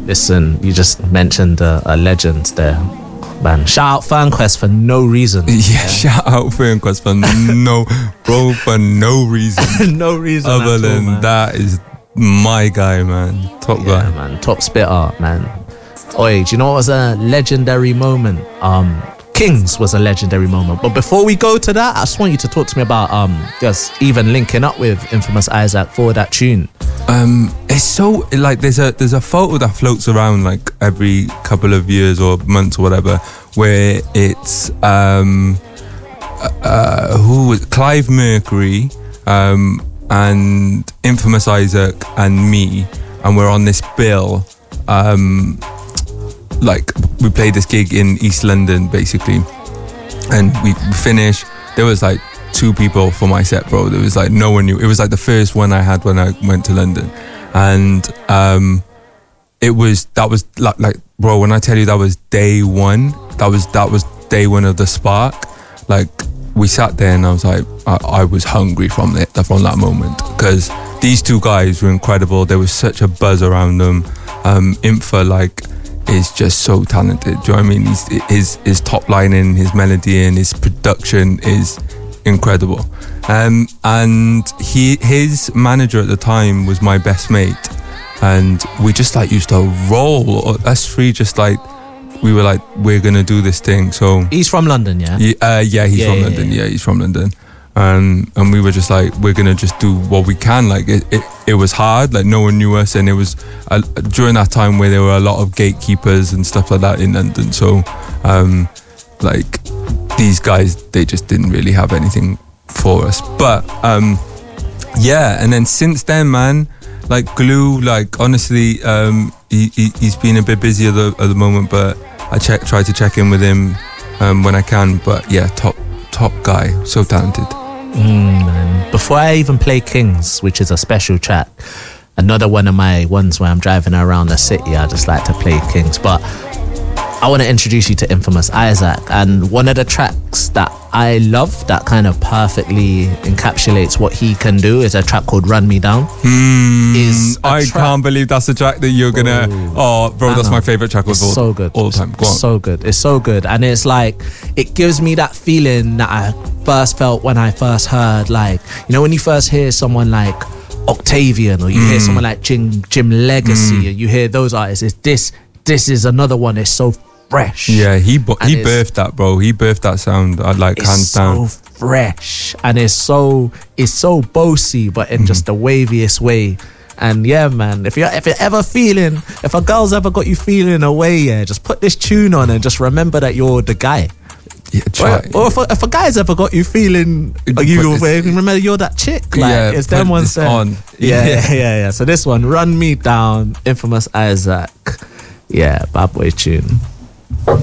Listen, you just mentioned a legend there, man. Shout out FernQuest for no reason. Yeah, shout out FernQuest for no reason. No reason other at all, than man. that is my guy, man. Top guy. Man. Top spitter, man. Oi, do you know what was a legendary moment? Kings was a legendary moment. But before we go to that, I just want you to talk to me about just even linking up with Infamous Isaac for that tune. It's so like there's a photo that floats around like every couple of years or months or whatever, where it's Clive Mercury and Infamous Isaac and me, and we're on this bill. Like we played this gig in East London basically, and we finished. There was like 2 people for my set, bro. There was like no one knew. It was like the first one I had when I went to London, and that was like bro, when I tell you that was day one, that was day one of the spark. Like we sat there and I was like, I was hungry from that moment, because these 2 guys were incredible. There was such a buzz around them. Infa like is just so talented. Do you know what I mean? His top lining, his melody and his production is incredible. And his manager at the time was my best mate, and we just like used to roll. Us 3 just like, we were like, we're gonna do this thing. So He's from London, yeah? He's from London. Yeah, he's from London. And we were just like, we're gonna just do what we can. Like it was hard, like no one knew us, and it was during that time where there were a lot of gatekeepers and stuff like that in London. So like these guys, they just didn't really have anything for us. But yeah, and then since then, man, like Glue, like honestly, he's been a bit busy at the moment, but I try to check in with him when I can. But yeah, top guy, so talented. Man. Before I even play Kings, which is a special track, another one of my ones where I'm driving around the city, I just like to play Kings. But I want to introduce you to Infamous Isaac, and one of the tracks that I love that kind of perfectly encapsulates what he can do is a track called Run Me Down. I can't believe that's the track that you're gonna. Oh, bro, that's my favorite track of all the time. Go on. So good. It's so good, and it's like it gives me that feeling that I first felt when I first heard, like, you know, when you first hear someone like Octavian, or you hear someone like Jim Legacy, and you hear those artists. This is another one. It's so fresh. Yeah, he birthed that, bro. He birthed that sound. I like hands down. So fresh, and it's so bossy, but in just the waviest way. And yeah, man, if you're ever feeling, if a girl's ever got you feeling away, yeah, just put this tune on and just remember that you're the guy. Yeah, try. Or if a guy's ever got you feeling, remember you're that chick. Like, yeah, it's them ones there. On. Yeah. So this one, Run Me Down, Infamous Isaac. Yeah, bad boy tune.